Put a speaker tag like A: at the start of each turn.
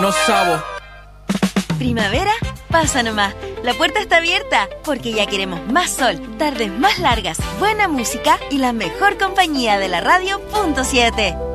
A: No sabo.
B: Primavera, pasa nomás. La puerta está abierta porque ya queremos más sol, tardes más largas, buena música y la mejor compañía de la radio. Punto 7.